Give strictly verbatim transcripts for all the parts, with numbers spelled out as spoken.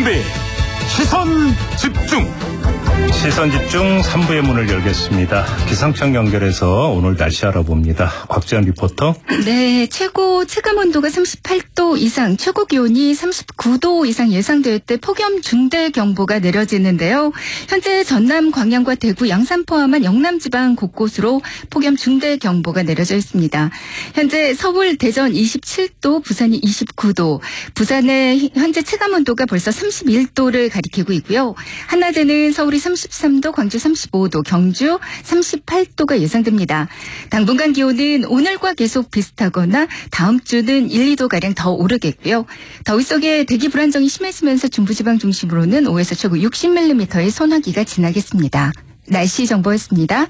김종배 시선 집중. 시선 집중 삼 부의 문을 열겠습니다. 기상청 연결해서 오늘 날씨 알아봅니다. 곽지연 리포터. 네, 최고 체감온도가 삼십팔 도 이상, 최고 기온이 삼십구 도 이상 예상될 때 폭염 중대경보가 내려지는데요. 현재 전남, 광양과 대구, 양산 포함한 영남지방 곳곳으로 폭염 중대경보가 내려져 있습니다. 현재 서울, 대전 이십칠 도, 부산이 이십구 도, 부산의 현재 체감온도가 벌써 삼십일 도를 가리키고 있고요. 한낮에는 서울이 삼십삼 도, 광주 삼십오 도, 경주 삼십팔 도가 예상됩니다. 당분간 기온은 오늘과 계속 비슷하거나 다음 주는 일, 이 도가량 더 오르겠고요. 더위 속에 대기 불안정이 심해지면서 중부지방 중심으로는 오에서 최고 육십 밀리미터의 소나기가 지나겠습니다. 날씨 정보였습니다.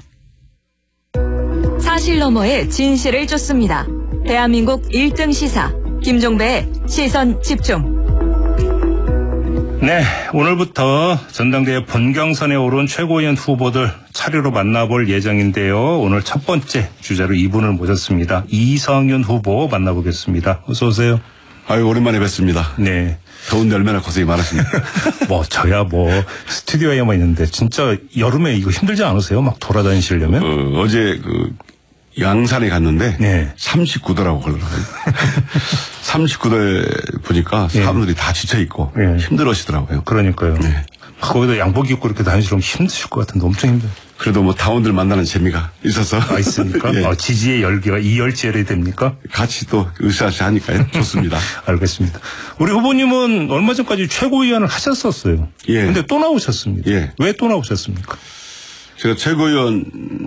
사실 너머의 진실을 쫓습니다. 대한민국 일 등 시사 김종배의 시선 집중. 네, 오늘부터 전당대회 본경선에 오른 최고위원 후보들 차례로 만나볼 예정인데요. 오늘 첫 번째 주자로 이분을 모셨습니다. 이성윤 후보 만나보겠습니다. 어서 오세요. 아유, 오랜만에 뵙습니다. 네. 더운데 얼마나 고생이 많으십니까? 뭐 저야 뭐 스튜디오에만 있는데 진짜 여름에 이거 힘들지 않으세요? 막 돌아다니시려면? 어, 어제 그 양산에 갔는데 네. 삼십구 도라고 그러더라고요. 삼십구 도에 보니까 사람들이 네. 다 지쳐있고 네. 힘들어하시더라고요. 그러니까요. 네. 거기다 양복 입고 이렇게 다니시면 힘드실 것 같은데 엄청 힘들어요. 그래도 뭐 다원들 만나는 재미가 있어서. 아, 있습니까? 예. 어, 지지의 열기가 이열치열이 됩니까? 같이 또 으쌰으쌰 하니까요. 좋습니다. 알겠습니다. 우리 후보님은 얼마 전까지 최고위원을 하셨었어요. 예. 근데 또 나오셨습니다. 예. 왜 또 나오셨습니까? 제가 최고위원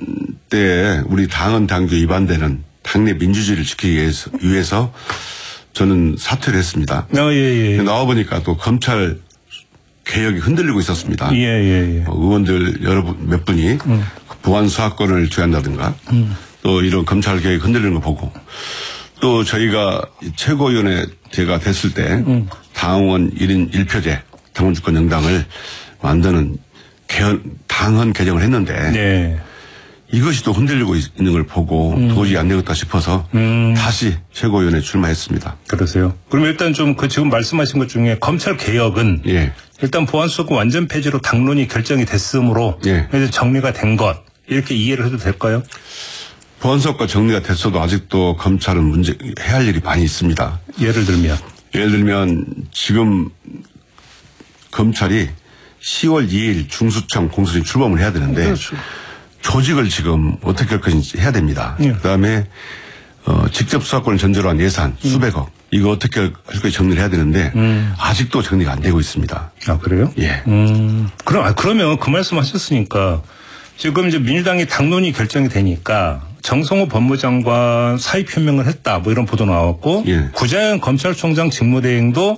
때 우리 당헌 당규 위반되는 당내 민주주의를 지키기 위해서, 위해서 저는 사퇴를 했습니다. 아, 예, 예. 나와보니까 또 검찰 개혁이 흔들리고 있었습니다. 예, 예, 예. 어, 의원들 여러분 몇 분이 음. 보안 수사권을 주한다든가 음. 또 이런 검찰 개혁이 흔들리는 거 보고 또 저희가 최고위원회 제가 됐을 때 음. 당원 일 인 일 표제 당원주권 정당을 만드는 개헌, 당헌 개정을 했는데 네. 이것이 또 흔들리고 있는 걸 보고 음. 도저히 안 되겠다 싶어서 음. 다시 최고위원회에 출마했습니다. 그러세요? 그럼 일단 좀 그 지금 말씀하신 것 중에 검찰 개혁은 예. 일단 보안수사권 완전 폐지로 당론이 결정이 됐으므로 예. 이제 정리가 된 것 이렇게 이해를 해도 될까요? 보안수사권 정리가 됐어도 아직도 검찰은 문제 해야 할 일이 많이 있습니다. 예를 들면 예를 들면 지금 검찰이 시월 이일 중수청 공수처에 출범을 해야 되는데 그렇죠. 조직을 지금 어떻게 할 것인지 해야 됩니다. 예. 그다음에 어, 직접 수사권을 전제로 한 예산 음. 수백억 이거 어떻게 할 것인지 정리를 해야 되는데 음. 아직도 정리가 안 되고 있습니다. 아 그래요? 예. 음. 그럼 아, 그러면 그 말씀하셨으니까 지금 이제 민주당이 당론이 결정이 되니까 정성호 법무장관 사의 표명을 했다 뭐 이런 보도 나왔고 예. 구자현 검찰총장 직무대행도